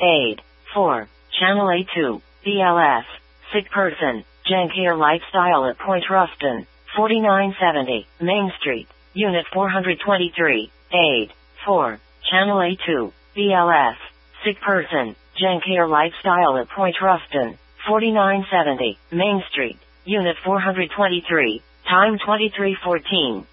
Aid. 4. Channel A2, BLS. Sick person, Jankier Lifestyle at Point Ruston, 4970, Main Street, Unit 423. Aid. 4. Channel A2, BLS. Sick person, Jankier Lifestyle at Point Ruston, 4970, Main Street, Unit 423, time 23:14.